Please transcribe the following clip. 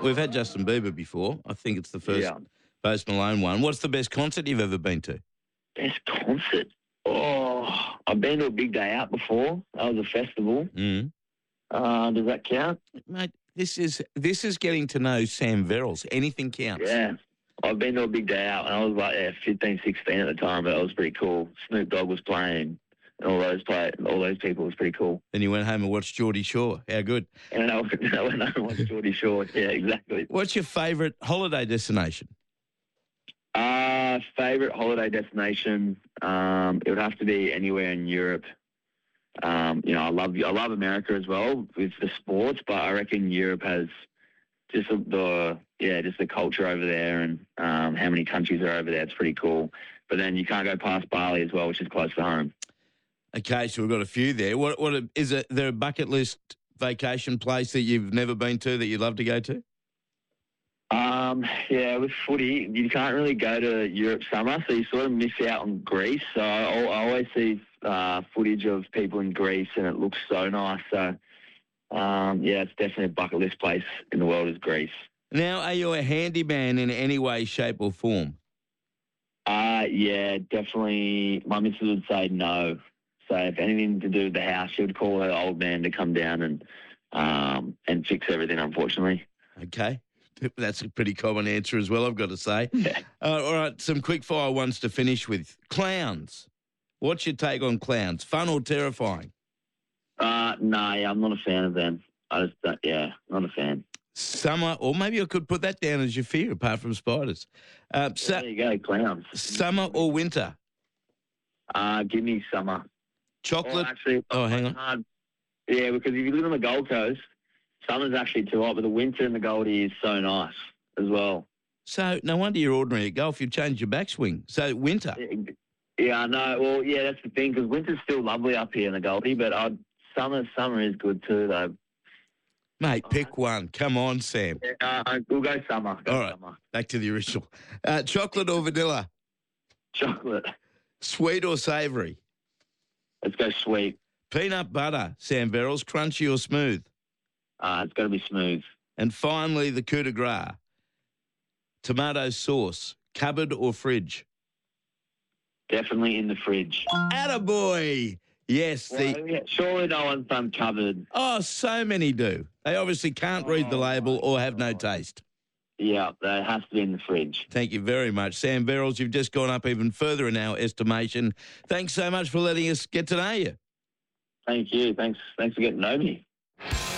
We've had Justin Bieber before. I think it's the first Yeah. Post Malone one. What's the best concert you've ever been to? Best concert. Oh, I've been to a Big Day Out before. That was a festival. Mm. Does that count? Mate, this is getting to know Sam Verrills. Anything counts. Yeah. I've been to a Big Day Out, and I was like 15, 16 at the time, but it was pretty cool. Snoop Dogg was playing, and all those people. It was pretty cool. Then you went home and watched Geordie Shore. How good. And I went home and watched Geordie Shore. Yeah, exactly. What's your favourite holiday destination? Favorite holiday destination? It would have to be anywhere in Europe. I love America as well with the sports, but I reckon Europe has just the culture over there and how many countries are over there. It's pretty cool. But then you can't go past Bali as well, which is close to home. Okay, so we've got a few there. There a bucket list vacation place that you've never been to that you'd love to go to? With footy, you can't really go to Europe summer, so you sort of miss out on Greece. So I always see footage of people in Greece, and it looks so nice. So, it's definitely a bucket list place in the world is Greece. Now, are you a handyman in any way, shape or form? Yeah, definitely. My missus would say no. So if anything to do with the house, she would call her old man to come down and fix everything, unfortunately. Okay. That's a pretty common answer as well, I've got to say. Yeah. All right, some quick fire ones to finish with. Clowns. What's your take on clowns? Fun or terrifying? I'm not a fan of them. Not a fan. Summer, or maybe I could put that down as your fear, apart from spiders. There you go, clowns. Summer or winter? Give me summer. Chocolate? Hang on. Hard. Yeah, because if you live on the Gold Coast, summer's actually too hot, but the winter in the Goldie is so nice as well. So no wonder you're ordinary at golf. You've changed your backswing. So winter. Yeah, I know. Well, yeah, that's the thing, because winter's still lovely up here in the Goldie, but summer is good too, though. Mate, pick one. Come on, Sam. We'll go summer. All right, back to the original. Chocolate or vanilla? Chocolate. Sweet or savoury? Let's go sweet. Peanut butter, Sam Verrills, crunchy or smooth? It's got to be smooth. And finally, the coup de grace. Tomato sauce, cupboard or fridge? Definitely in the fridge. Attaboy! Yes. Surely no one's done cupboard. Oh, so many do. They obviously can't read the label or have no taste. Yeah, that has to be in the fridge. Thank you very much. Sam Verrills, you've just gone up even further in our estimation. Thanks so much for letting us get to know you. Thank you. Thanks for getting to know me.